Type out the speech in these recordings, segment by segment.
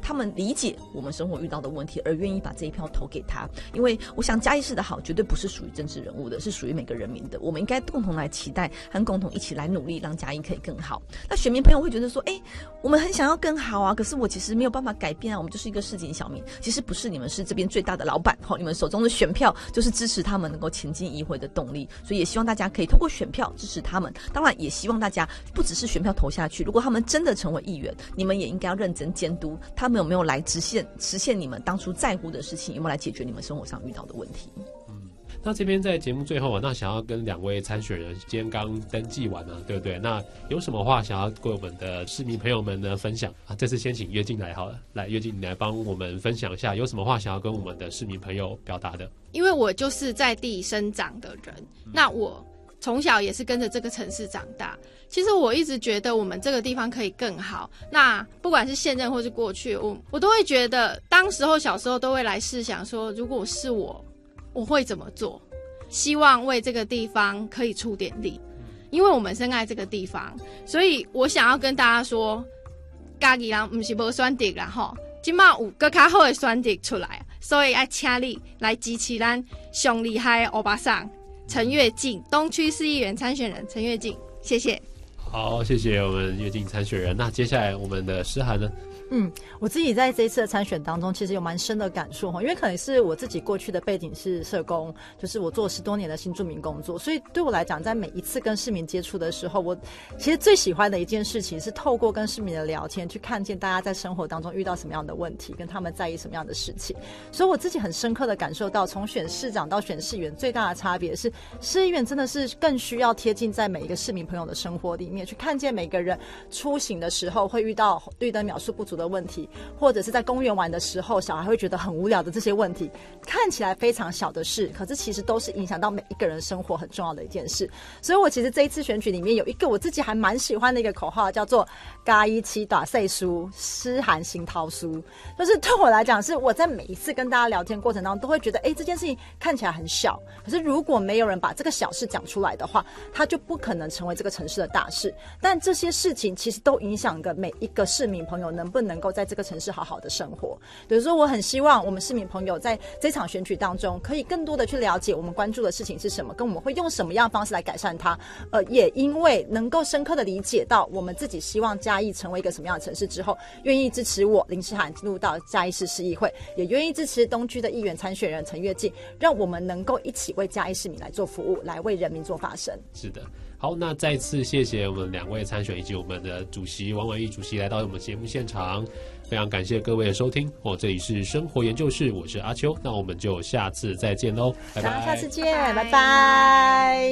他们理解我们生活遇到的问题，而愿意把这一票投给他。因为我想嘉义市的好绝对不是属于政治人物的，是属于每个人民的。我们应该共同来期待和共同一起来努力，让嘉义可以更好。那选民朋友会觉得说，我们很想要更好啊，可是我其实没有办法改变啊，我们就是一个市井小民。其实不是，你们是这边最大的老板，你们手中的选票就是支持他们能够前进议会的动力。所以也希望大家可以透过选票支持他们。当然也希望大家不只是选票投下去，如果他们真的成为议员，你们也应该要认真监督他们有没有来实现你们当初在乎的事情，有没有来解决你们生活上遇到的问题。 那这边在节目最后啊，那想要跟2位参选人今天刚登记完啊，对不对？那有什么话想要跟我们的市民朋友们呢分享啊？这次先请约静来好了，来约静你来帮我们分享一下，有什么话想要跟我们的市民朋友表达的？ 因为我就是在地生长的人，那我从小也是跟着这个城市长大。其实我一直觉得我们这个地方可以更好。那不管是现任或是过去，我都会觉得，当时候小时候都会来试想说，如果是我会怎么做？希望为这个地方可以出点力，因为我们深爱这个地方，所以我想要跟大家说，嘉义人不是没选择啦吼，现在有更较好的选择出来，所以要请你来支持咱上厉害的欧巴桑陈月静，东区市议员参选人陈月静，谢谢。 好，谢谢我们月静参选人。那接下来我们的诗涵呢？ 我自己在这一次的参选当中，其实有蛮深的感受哈，因为可能是我自己过去的背景是社工，就是我做10多年的新住民工作，所以对我来讲，在每一次跟市民接触的时候，我其实最喜欢的一件事情是透过跟市民的聊天，去看见大家在生活当中遇到什么样的问题，跟他们在意什么样的事情。所以我自己很深刻的感受到，从选市长到选市议员，最大的差别是，市议员真的是更需要贴近在每一个市民朋友的生活里面，去看见每个人出行的时候会遇到绿灯秒数不足的问题，或者是在公园玩的时候小孩会觉得很无聊的这些问题，看起来非常小的事，可是其实都是影响到每一个人生活很重要的一件事。所以我其实这一次选举里面有一个我自己还蛮喜欢的一个口号，叫做嘉义市大细事，诗涵心掏书。就是对我来讲，是我在每一次跟大家聊天过程当中都会觉得，这件事情看起来很小，可是如果没有人把这个小事讲出来的话，它就不可能成为这个城市的大事。但这些事情其实都影响着每一个市民朋友能不能够在这个城市好好的生活。比如说我很希望我们市民朋友在这场选举当中可以更多的去了解我们关注的事情是什么，跟我们会用什么样的方式来改善它，也因为能够深刻的理解到我们自己希望嘉义成为一个什么样的城市之后，愿意支持我林诗涵进入到嘉义市市议会，也愿意支持东区的议员参选人陈月静，让我们能够一起为嘉义市民来做服务，来为人民做发声。 是的，好，那再次谢谢我们2位参选以及我们的主席王婉玉主席来到我们节目现场，非常感谢各位的收听这里是生活研究室，我是阿秋，那我们就下次再见喽，拜拜， 下次见，拜拜。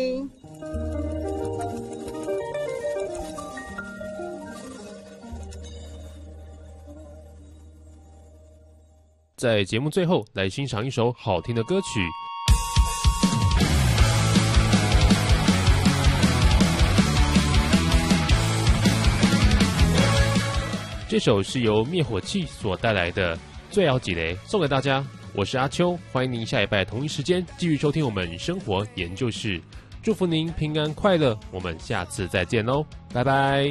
在节目最后来欣赏一首好听的歌曲，这首是由灭火器所带来的《最后一个》，送给大家。我是阿秋，欢迎您下礼拜同一时间继续收听我们生活研究室，祝福您平安快乐，我们下次再见喽，拜拜。